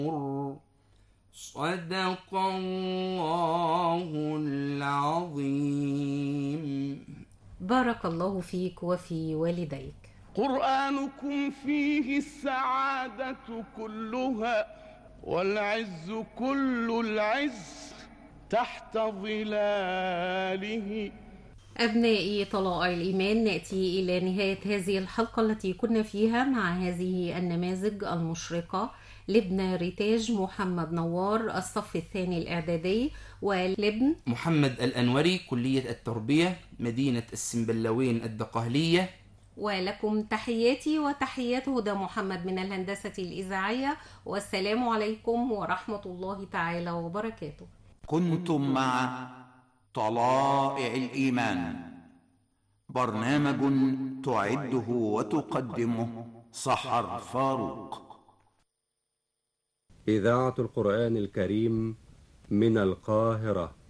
صدق الله العظيم. بارك الله فيك وفي والديك. قرآنكم فيه السعادة كلها والعز كل العز تحت ظلاله. أبنائي طلائع الإيمان، نأتي إلى نهاية هذه الحلقة التي كنا فيها مع هذه النماذج المشرقة لابن ريتاج محمد نوار الصف الثاني الإعدادي، ولابن محمد الأنوري كلية التربية مدينة السنبلاوين الدقهلية. ولكم تحياتي وتحيات هدى محمد من الهندسة الإذاعية، والسلام عليكم ورحمة الله تعالى وبركاته. كنتم مع طلائع الإيمان، برنامج تعده وتقدمه سحر فاروق. إذاعة القرآن الكريم من القاهرة.